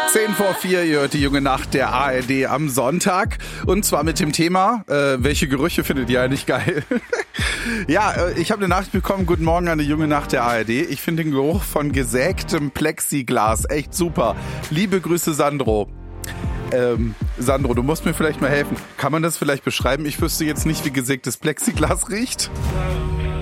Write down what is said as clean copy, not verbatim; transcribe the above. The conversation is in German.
10:04, ihr hört die junge Nacht der ARD am Sonntag. Und zwar mit dem Thema, welche Gerüche findet ihr eigentlich geil? Ja, ich habe eine Nachricht bekommen, guten Morgen an die junge Nacht der ARD. Ich finde den Geruch von gesägtem Plexiglas echt super. Liebe Grüße, Sandro. Sandro, du musst mir vielleicht mal helfen. Kann man das vielleicht beschreiben? Ich wüsste jetzt nicht, wie gesägtes Plexiglas riecht.